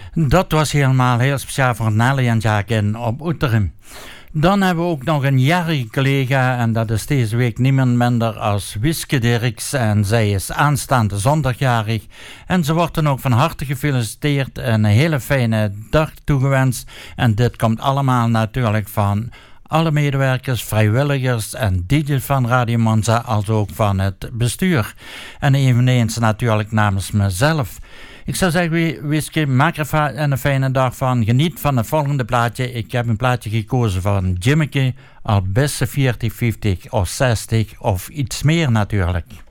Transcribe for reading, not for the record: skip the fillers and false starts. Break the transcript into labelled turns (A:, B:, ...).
A: Dat was helemaal heel speciaal voor Nelly en Jack in op Oeterum. Dan hebben we ook nog een jarige collega en dat is deze week niemand minder als Wiske Dirks. En zij is aanstaande zondagjarig en ze wordt dan ook van harte gefeliciteerd en een hele fijne dag toegewenst. En dit komt allemaal natuurlijk van alle medewerkers, vrijwilligers en DJ's van Radio Monza, als ook van het bestuur. En eveneens natuurlijk namens mezelf. Ik zou zeggen, Wiske, maak er een fijne dag van. Geniet van het volgende plaatje. Ik heb een plaatje gekozen van Jimmeke, al best 40, 50 of 60 of iets meer natuurlijk.